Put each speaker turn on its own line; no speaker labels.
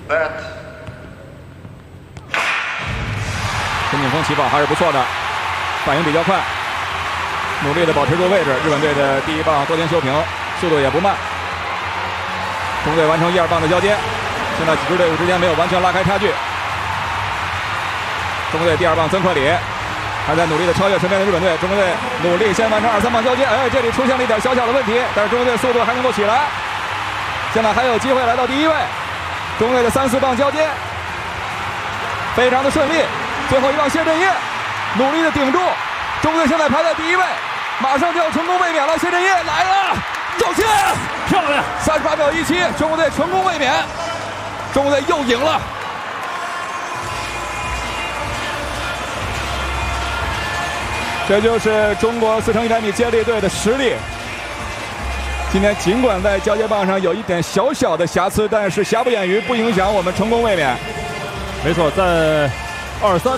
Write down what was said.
陈景峰起跑还是不错的，反应比较快，努力的保持住位置。日本队的第一棒多田修平速度也不慢，中队完成1、2棒的交接。现在几支队伍之间没有完全拉开差距。中队第2棒曾克里还在努力的超越身边的日本队，中国队努力先完成2、3棒交接。哎，这里出现了一点小小的问题，但是中国队速度还能够起来。现在还有机会来到第1位。中国队的3、4棒交接非常的顺利。最后1棒谢震业努力的顶住，中国队现在排在第1位，马上就要成功卫冕了。谢震业来了，走进，
漂亮
！38秒17，中国队成功卫冕，中国队又赢了。这就是中国4乘100米接力队的实力。今天尽管在交接棒上有一点小小的瑕疵，但是瑕不掩瑜，不影响我们成功卫冕。
没错，在23